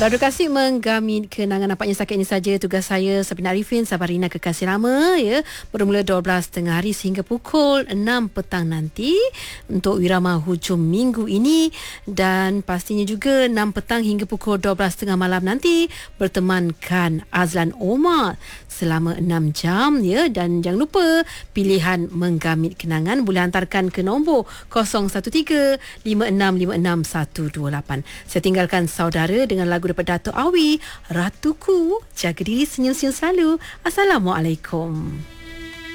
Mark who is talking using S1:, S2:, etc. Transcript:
S1: Radio Kasih menggamit kenangan nampaknya setakat ini saja tugas saya Sabina Arifin, Sabarina Kekasih Rama ya. Bermula 12.30 hari sehingga pukul 6 petang nanti untuk irama hujung minggu ini, dan pastinya juga 6 petang hingga pukul 12.30 malam nanti bertemankan Azlan Omar selama 6 jam ya. Dan jangan lupa pilihan menggamit kenangan boleh hantarkan ke nombor 013 5656 128. Saya tinggalkan saudara dengan lagu daripada Dato' Awi, Ratuku. Jaga diri, senyum-senyum selalu. Assalamualaikum.